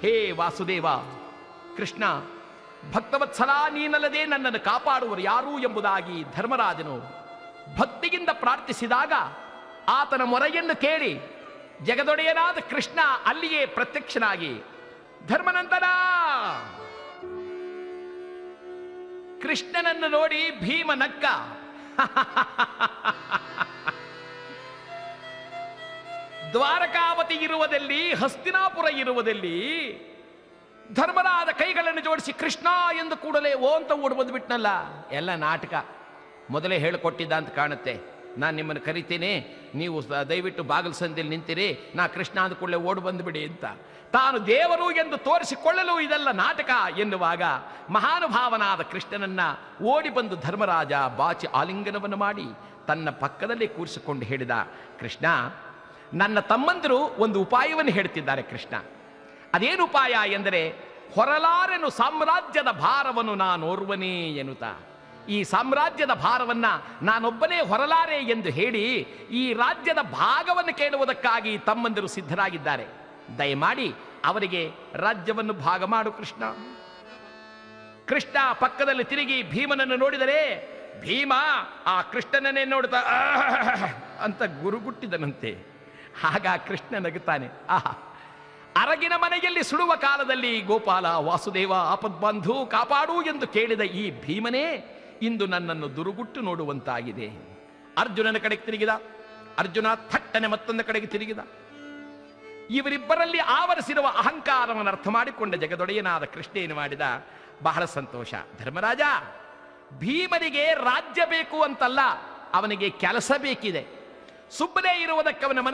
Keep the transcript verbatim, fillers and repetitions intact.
ಹೇ ವಾಸುದೇವ ಕೃಷ್ಣ, ಭಕ್ತವತ್ಸಲ ನೀನಲ್ಲದೆ ನನ್ನನ್ನು ಕಾಪಾಡುವರು ಯಾರು ಎಂಬುದಾಗಿ ಧರ್ಮರಾಜನು ಭಕ್ತಿಯಿಂದ ಪ್ರಾರ್ಥಿಸಿದಾಗ ಆತನ ಮೊರೆಯನ್ನು ಕೇಳಿ ಜಗದೊಡೆಯನಾದ ಕೃಷ್ಣ ಅಲ್ಲಿಯೇ ಪ್ರತ್ಯಕ್ಷನಾಗಿ, ಧರ್ಮನಂದನ, ಕೃಷ್ಣನನ್ನು ನೋಡಿ ಭೀಮ ನಕ್ಕ. ದ್ವಾರಕಾವತಿ ಇರುವುದಲ್ಲಿ, ಹಸ್ತಿನಾಪುರ ಇರುವುದಲ್ಲಿ ಧರ್ಮರಾದ ಕೈಗಳನ್ನು ಜೋಡಿಸಿ ಕೃಷ್ಣ ಎಂದು ಕೂಡಲೇ ಓ ಅಂತ ಓಡಿ ಬಂದುಬಿಟ್ನಲ್ಲ. ಎಲ್ಲ ನಾಟಕ, ಮೊದಲೇ ಹೇಳಿಕೊಟ್ಟಿದ್ದ ಅಂತ ಕಾಣುತ್ತೆ. ನಾನು ನಿಮ್ಮನ್ನು ಕರಿತೀನಿ, ನೀವು ದಯವಿಟ್ಟು ಬಾಗಿಲು ಸಂದಿಯಲ್ಲಿ ನಿಂತಿರಿ, ನಾ ಕೃಷ್ಣ ಅಂದ ಕೂಡಲೇ ಓಡಿ ಬಂದುಬಿಡಿ ಅಂತ. ತಾನು ದೇವರು ಎಂದು ತೋರಿಸಿಕೊಳ್ಳಲು ಇದೆಲ್ಲ ನಾಟಕ ಎನ್ನುವಾಗ ಮಹಾನುಭಾವನಾದ ಕೃಷ್ಣನನ್ನ ಓಡಿ ಬಂದು ಧರ್ಮರಾಜ ಬಾಚಿ ಆಲಿಂಗನವನ್ನು ಮಾಡಿ ತನ್ನ ಪಕ್ಕದಲ್ಲಿ ಕೂರಿಸಿಕೊಂಡು ಹೇಳಿದ, ಕೃಷ್ಣ, ನನ್ನ ತಮ್ಮಂದಿರು ಒಂದು ಉಪಾಯವನ್ನು ಹೇಳ್ತಿದ್ದಾರೆ ಕೃಷ್ಣ. ಅದೇನು ಉಪಾಯ ಎಂದರೆ, ಹೊರಲಾರೆನು ಸಾಮ್ರಾಜ್ಯದ ಭಾರವನ್ನು ನಾನೋರ್ವನೇ ಎನ್ನುತ್ತಾ, ಈ ಸಾಮ್ರಾಜ್ಯದ ಭಾರವನ್ನ ನಾನೊಬ್ಬನೇ ಹೊರಲಾರೆ ಎಂದು ಹೇಳಿ ಈ ರಾಜ್ಯದ ಭಾಗವನ್ನು ಕೇಳುವುದಕ್ಕಾಗಿ ತಮ್ಮಂದಿರು ಸಿದ್ಧರಾಗಿದ್ದಾರೆ. ದಯಮಾಡಿ ಅವರಿಗೆ ರಾಜ್ಯವನ್ನು ಭಾಗ ಮಾಡು ಕೃಷ್ಣ. ಕೃಷ್ಣ ಪಕ್ಕದಲ್ಲಿ ತಿರುಗಿ ಭೀಮನನ್ನು ನೋಡಿದರೆ ಭೀಮ ಆ ಕೃಷ್ಣನನ್ನೇ ನೋಡ್ತಾ ಅಂತ ಗುರುಗುಟ್ಟಿದನಂತೆ. ಆಗ ಕೃಷ್ಣ ನಗುತ್ತಾನೆ, ಆಹಾ, ಅರಗಿನ ಮನೆಯಲ್ಲಿ ಸುಡುವ ಕಾಲದಲ್ಲಿ ಗೋಪಾಲ ವಾಸುದೇವ ಆಪದ್ಬಂಧು ಕಾಪಾಡು ಎಂದು ಕೇಳಿದ ಈ ಭೀಮನೇ ಇಂದು ನನ್ನನ್ನು ದುರುಗುಟ್ಟು ನೋಡುವಂತಾಗಿದೆ. ಅರ್ಜುನನ ಕಡೆಗೆ ತಿರುಗಿದ. ಅರ್ಜುನ ಥಟ್ಟನೆ ಮತ್ತೊಂದು ಕಡೆಗೆ ತಿರುಗಿದ. ಇವರಿಬ್ಬರಲ್ಲಿ ಆವರಿಸಿರುವ ಅಹಂಕಾರವನ್ನು ಅರ್ಥ ಮಾಡಿಕೊಂಡ ಜಗದೊಡೆಯನಾದ ಕೃಷ್ಣ ಏನು ಮಾಡಿದ, ಬಹಳ ಸಂತೋಷ. ಧರ್ಮರಾಜ, ಭೀಮನಿಗೆ ರಾಜ್ಯ ಬೇಕು ಅಂತಲ್ಲ, ಅವನಿಗೆ ಕೆಲಸ ಬೇಕಿದೆ. ಸುಮ್ಮನೆ ಇರುವುದಕ್ಕೆ ಅವನ